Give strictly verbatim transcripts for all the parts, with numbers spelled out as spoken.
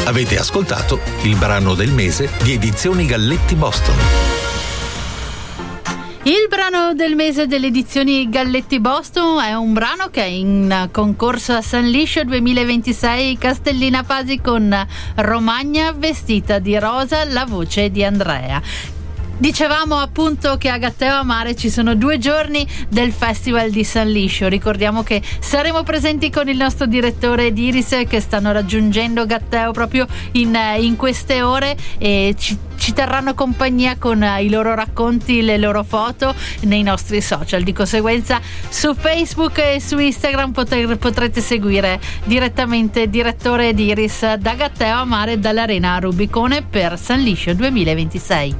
Avete ascoltato il brano del mese di Edizioni Galletti Boston. Il brano del mese delle edizioni Galletti Boston è un brano che è in concorso a San Liscio duemilaventisei, Castellina Pasi con Romagna vestita di rosa, la voce di Andrea. Dicevamo appunto che a Gatteo a Mare ci sono due giorni del Festival di San Liscio. Ricordiamo che saremo presenti con il nostro direttore ed Iris, che stanno raggiungendo Gatteo proprio in, in queste ore, e ci, ci terranno compagnia con i loro racconti, le loro foto nei nostri social. Di conseguenza su Facebook e su Instagram poter, potrete seguire direttamente direttore ed Iris da Gatteo a Mare, dall'Arena Rubicone per San Liscio duemilaventisei.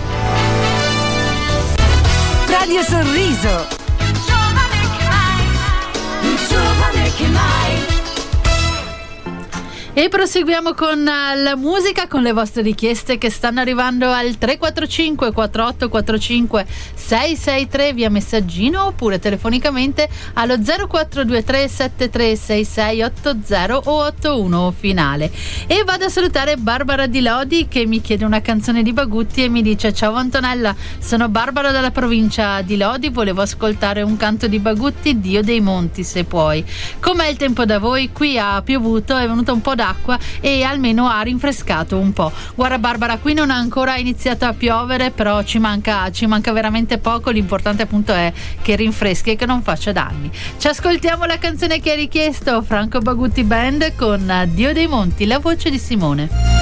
Radio Sorriso. Giovane che mai, giovane che mai. E proseguiamo con la musica, con le vostre richieste che stanno arrivando al tre quattro cinque quattro otto quattro cinque sei sei tre via messaggino, oppure telefonicamente allo zero quattro due tre sette tre sei sei otto zero o otto uno finale. E vado a salutare Barbara Di Lodi, che mi chiede una canzone di Bagutti e mi dice: ciao Antonella, sono Barbara dalla provincia di Lodi, volevo ascoltare un canto di Bagutti, Dio dei monti se puoi. Com'è il tempo da voi? Qui ha piovuto, è venuto un po' d'acqua e almeno ha rinfrescato un po'. Guarda Barbara, qui non ha ancora iniziato a piovere, però ci manca, ci manca veramente poco. L'importante appunto è che rinfreschi e che non faccia danni. Ci ascoltiamo la canzone che hai richiesto, Franco Bagutti Band con Dio dei monti, la voce di Simone.